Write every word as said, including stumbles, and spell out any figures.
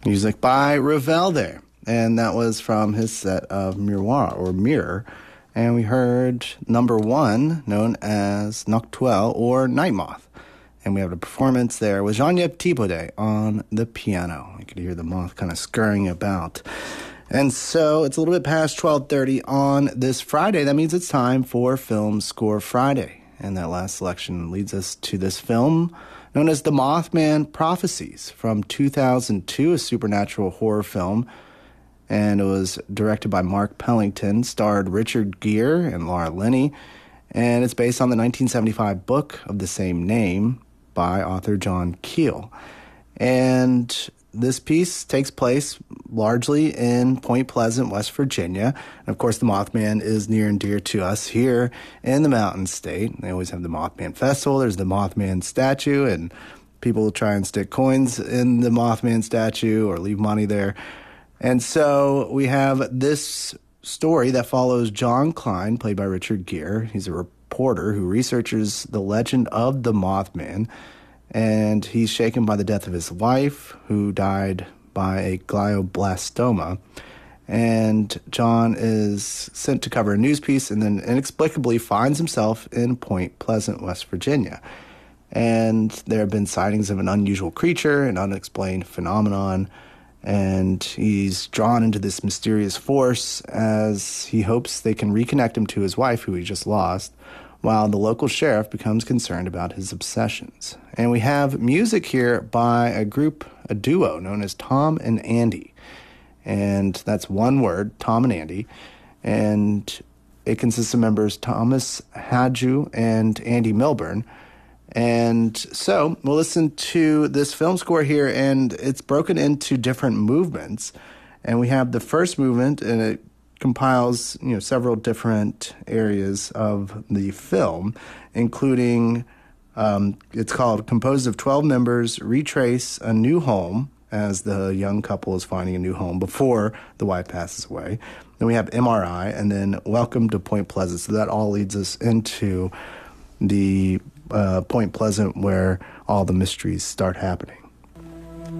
Music by Ravel there. And that was from his set of Miroir, or Mirror. And we heard number one, known as Noctuelle, or Night Moth. And we have a performance there with Jean-Yves Thibaudet on the piano. You could hear the moth kind of scurrying about. And so it's a little bit past twelve thirty on this Friday. That means it's time for Film Score Friday. And that last selection leads us to this film known as The Mothman Prophecies from two thousand two, a supernatural horror film. And it was directed by Mark Pellington, starred Richard Gere and Laura Linney. And it's based on the nineteen seventy-five book of the same name by author John Keel. And this piece takes place largely in Point Pleasant, West Virginia. And of course, the Mothman is near and dear to us here in the Mountain State. They always have the Mothman Festival. There's the Mothman statue, and people try and stick coins in the Mothman statue or leave money there. And so we have this story that follows John Klein, played by Richard Gere. He's a reporter who researches the legend of the Mothman, and he's shaken by the death of his wife, who died by a glioblastoma. And John is sent to cover a news piece and then inexplicably finds himself in Point Pleasant, West Virginia. And there have been sightings of an unusual creature, an unexplained phenomenon, and he's drawn into this mysterious force as he hopes they can reconnect him to his wife, who he just lost, while the local sheriff becomes concerned about his obsessions. And we have music here by a group, a duo, known as Tom and Andy. And that's one word, Tom and Andy. And it consists of members Thomas Hadju and Andy Milburn. And so we'll listen to this film score here, and it's broken into different movements. And we have the first movement, and it compiles, you know, several different areas of the film, including, um, it's called Composed of twelve Members Retrace a New Home, as the young couple is finding a new home before the wife passes away. Then we have M R I, and then Welcome to Point Pleasant. So that all leads us into the uh, Point Pleasant where all the mysteries start happening.